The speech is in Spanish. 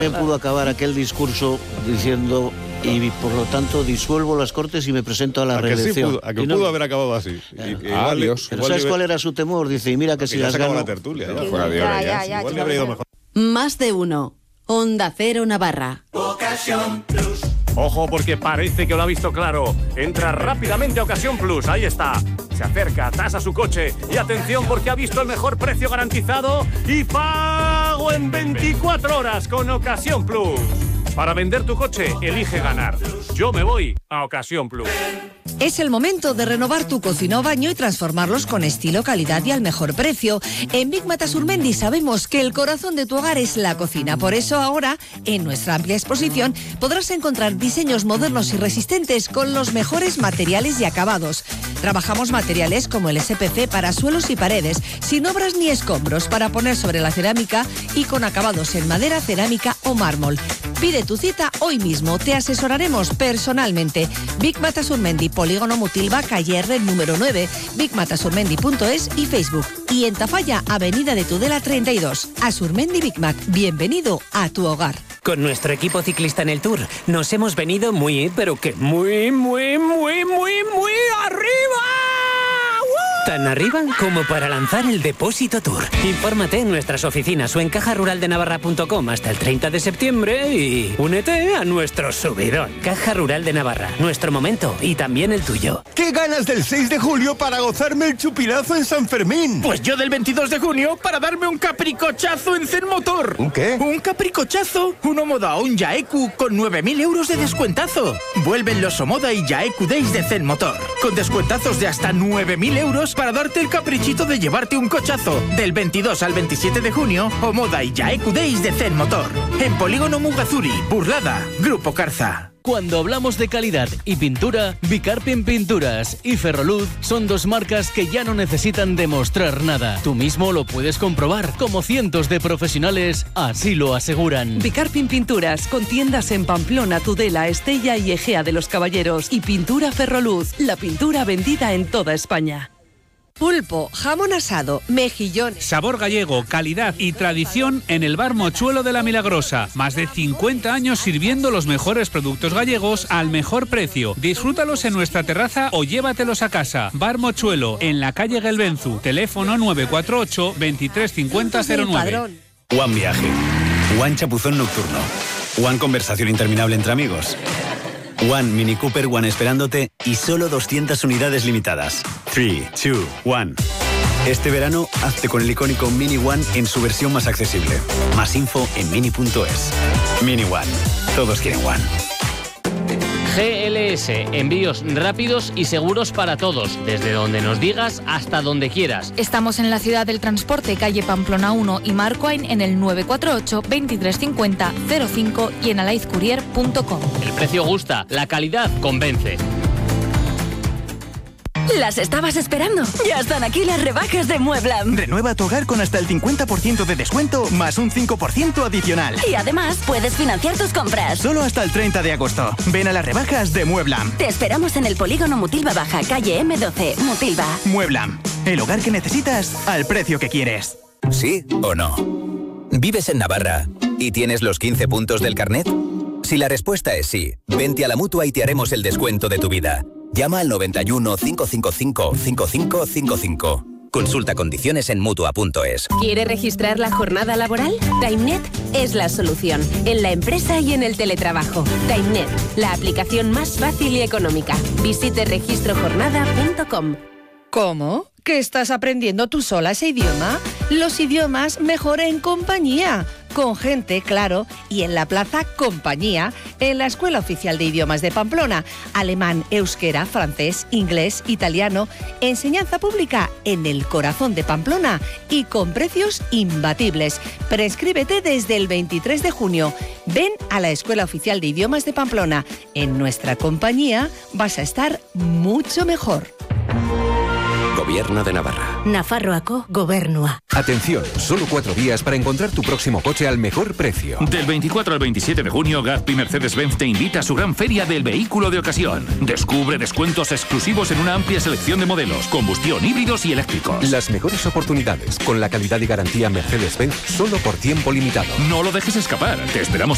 pudo acabar aquel discurso diciendo, y por lo tanto disuelvo las Cortes y me presento a la reelección. ¿A que pudo haber acabado así? Adiós. Pero ¿sabes cuál era su temor? Dice, y mira que si las gano... la tertulia. Igual le habría ido mejor. Más de uno. Onda Cero Navarra. Ocasión Plus. Ojo, porque parece que lo ha visto claro. Entra rápidamente a Ocasión Plus, ahí está. Se acerca, tasa su coche y atención porque ha visto el mejor precio garantizado y pago en 24 horas con Ocasión Plus. Para vender tu coche, elige ganar. Yo me voy a Ocasión Plus. Es el momento de renovar tu cocina o baño y transformarlos con estilo, calidad y al mejor precio. En Big Mata Surmendi sabemos que el corazón de tu hogar es la cocina. Por eso ahora, en nuestra amplia exposición, podrás encontrar diseños modernos y resistentes con los mejores materiales y acabados. Trabajamos materiales como el SPC para suelos y paredes, sin obras ni escombros, para poner sobre la cerámica y con acabados en madera, cerámica o mármol. Pide tu cita hoy mismo, te asesoraremos personalmente. Big Mata Surmendi, Polígono Mutilva, calle R número 9, bigmatasurmendi.es y Facebook. Y en Tafalla, Avenida de Tudela 32. A Surmendi Big Mac, bienvenido a tu hogar. Con nuestro equipo ciclista en el Tour nos hemos venido muy, pero que muy arriba. Tan arriba como para lanzar el Depósito Tour. Infórmate en nuestras oficinas o en cajaruraldenavarra.com hasta el 30 de septiembre y únete a nuestro subidón. Caja Rural de Navarra, nuestro momento y también el tuyo. ¿Qué ganas del 6 de julio para gozarme el chupinazo en San Fermín? Pues yo del 22 de junio para darme un capricochazo en Zen Motor. ¿Un qué? Un capricochazo. Un Omoda o un Yaeku con 9.000 euros de descuentazo. Vuelven los Omoda y Yaeku Days de Zen Motor. Con descuentazos de hasta 9.000 euros para darte el caprichito de llevarte un cochazo. Del 22 al 27 de junio, Omoda y Yaeku Days de Zen Motor. En Polígono Mugazuri, Burlada, Grupo Carza. Cuando hablamos de calidad y pintura, Bicarpin Pinturas y Ferroluz son dos marcas que ya no necesitan demostrar nada. Tú mismo lo puedes comprobar, como cientos de profesionales así lo aseguran. Bicarpin Pinturas, con tiendas en Pamplona, Tudela, Estella y Egea de los Caballeros. Y Pintura Ferroluz, la pintura vendida en toda España. Pulpo, jamón asado, mejillones. Sabor gallego, calidad y tradición en el Bar Mochuelo de la Milagrosa. Más de 50 años sirviendo los mejores productos gallegos al mejor precio. Disfrútalos en nuestra terraza o llévatelos a casa. Bar Mochuelo, en la calle Gelbenzu. Teléfono 948 235009. One Viaje. One Chapuzón Nocturno. One Conversación Interminable entre amigos. One Mini Cooper One esperándote y solo 200 unidades limitadas. 3, 2, 1. Este verano, hazte con el icónico Mini One en su versión más accesible. Más info en mini.es. Mini One. Todos quieren One. GLS, envíos rápidos y seguros para todos, desde donde nos digas hasta donde quieras. Estamos en la ciudad del transporte, calle Pamplona 1 y Marcoain en el 948 2350 05 y en alaizcourier.com. El precio gusta, la calidad convence. ¿Las estabas esperando? Ya están aquí las rebajas de Mueblam. Renueva tu hogar con hasta el 50% de descuento más un 5% adicional. Y además puedes financiar tus compras. Solo hasta el 30 de agosto. Ven a las rebajas de Mueblam. Te esperamos en el Polígono Mutilva Baja, calle M12, Mutilva. Mueblam, el hogar que necesitas al precio que quieres. ¿Sí o no? ¿Vives en Navarra y tienes los 15 puntos del carnet? Si la respuesta es sí, vente a la Mutua y te haremos el descuento de tu vida. Llama al 91 555 5555. Consulta condiciones en Mutua.es. ¿Quiere registrar la jornada laboral? TimeNet es la solución, en la empresa y en el teletrabajo. TimeNet, la aplicación más fácil y económica. Visite registrojornada.com. ¿Cómo? ¿Que estás aprendiendo tú sola ese idioma? Los idiomas mejor en compañía. Con gente, claro, y en la Plaza Compañía, en la Escuela Oficial de Idiomas de Pamplona. Alemán, euskera, francés, inglés, italiano. Enseñanza pública en el corazón de Pamplona y con precios imbatibles. Prescríbete desde el 23 de junio. Ven a la Escuela Oficial de Idiomas de Pamplona. En nuestra compañía vas a estar mucho mejor. Gobierno de Navarra. Nafarroako Gobernua. Atención, solo 4 días para encontrar tu próximo coche al mejor precio. Del 24 al 27 de junio, Gazpi Mercedes-Benz te invita a su gran feria del vehículo de ocasión. Descubre descuentos exclusivos en una amplia selección de modelos, combustión, híbridos y eléctricos. Las mejores oportunidades, con la calidad y garantía Mercedes-Benz, solo por tiempo limitado. No lo dejes escapar. Te esperamos